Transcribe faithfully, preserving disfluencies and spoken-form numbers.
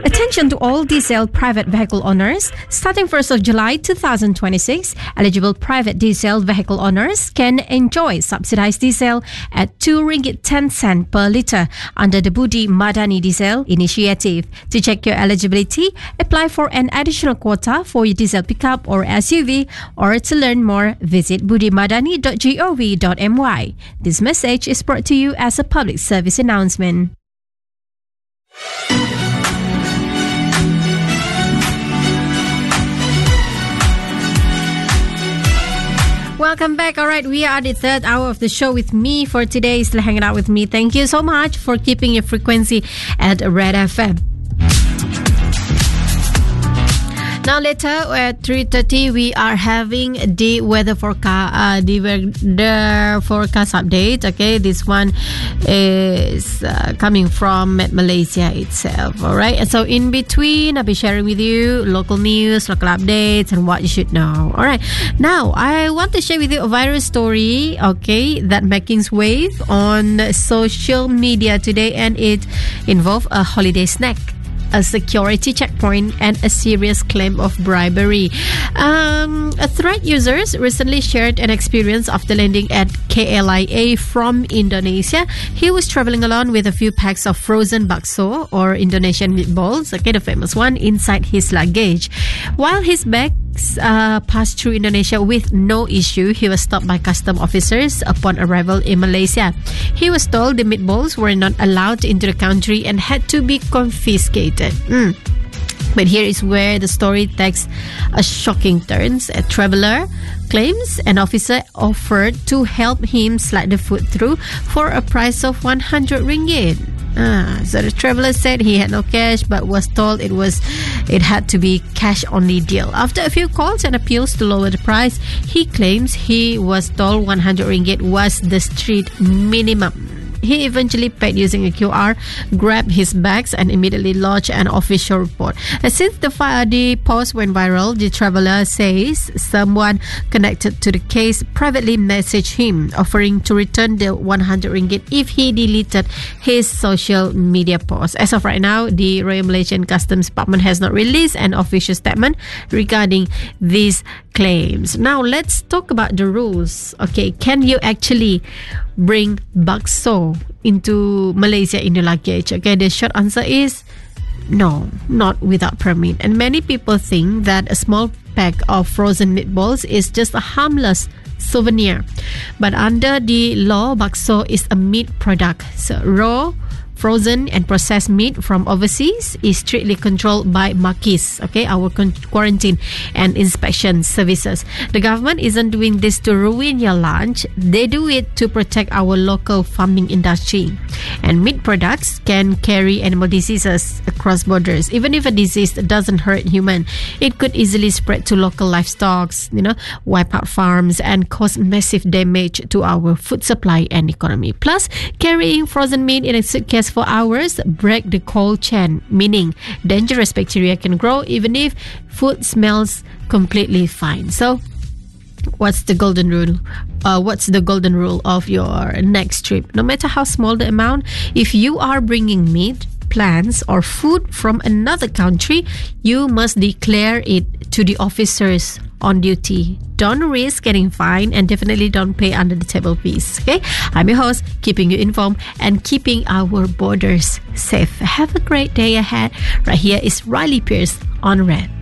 Attention to all diesel private vehicle owners. Starting first of July twenty twenty-six, eligible private diesel vehicle owners can enjoy subsidized diesel at two ringgit ten cents per litre under the Budi Madani Diesel Initiative. To check your eligibility, apply for an additional quota for your diesel pickup or S U V, or to learn more, visit budi madani dot gov dot my. This message is brought to you as a public service announcement. Welcome back. All right, we are at the third hour of the show with me for today. Still hanging out with me. Thank you so much for keeping your frequency at Red F M. Now later at three thirty, we are having the weather forecast, uh, the weather forecast update. Okay, this one is uh, coming from Met Malaysia itself. All right, and so in between, I'll be sharing with you local news, local updates, and what you should know. All right, now I want to share with you a viral story. Okay, that making wave on social media today, and it involves a holiday snack, a security checkpoint, and a serious claim of bribery. Um, a thread users recently shared an experience after landing at K L I A from Indonesia. He was traveling along with a few packs of frozen bakso, or Indonesian meatballs, okay, the famous one, inside his luggage. While his bags uh, passed through Indonesia with no issue, he was stopped by custom officers upon arrival in Malaysia. He was told the meatballs were not allowed into the country and had to be confiscated. Mm. But here is where the story takes a shocking turn. A traveler claims an officer offered to help him slide the food through for a price of one hundred ringgit. Ah, so the traveler said he had no cash, but was told it was it had to be cash only deal. After a few calls and appeals to lower the price, he claims he was told one hundred ringgit was the street minimum. He eventually paid using a Q R, grabbed his bags, and immediately lodged an official report. And since the, fire, the post went viral, the traveler says someone connected to the case privately messaged him, offering to return the one hundred ringgit if he deleted his social media post. As of right now, the Royal Malaysian Customs Department has not released an official statement regarding these claims. Now, let's talk about the rules. Okay, can you actually bring bakso into Malaysia in your luggage? Okay, the short answer is no, not without permit. And many people think that a small pack of frozen meatballs is just a harmless souvenir. But under the law, bakso is a meat product. So raw, frozen and processed meat from overseas is strictly controlled by Makis, okay, our quarantine and inspection services. The government isn't doing this to ruin your lunch. They do it to protect our local farming industry. And meat products can carry animal diseases across borders. Even if a disease doesn't hurt human, it could easily spread to local livestock, you know, wipe out farms and cause massive damage to our food supply and economy. Plus, carrying frozen meat in a suitcase for hours break the cold chain, meaning dangerous bacteria can grow even if food smells completely fine. So what's the golden rule? Uh, what's the golden rule of your next trip? No matter how small the amount, if you are bringing meat, plants or food from another country, you must declare it to the officers on duty. Don't risk getting fined, and definitely don't pay under the table fees. Okay, I'm your host, keeping you informed and keeping our borders safe. Have a great day ahead. Right here is Riley Pierce on Red.